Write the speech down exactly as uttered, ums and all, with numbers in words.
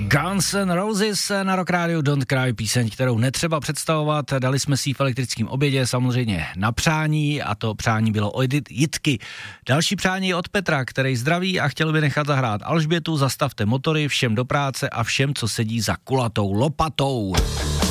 Guns N' Roses na Rock Radio Don't Cry, píseň, kterou netřeba představovat. Dali jsme si v elektrickém obědě samozřejmě na přání a to přání bylo od Jitky. Další přání je od Petra, který zdraví a chtěl by nechat zahrát Alžbětu, Zastavte motory, Všem do práce a všem, co sedí za kulatou lopatou.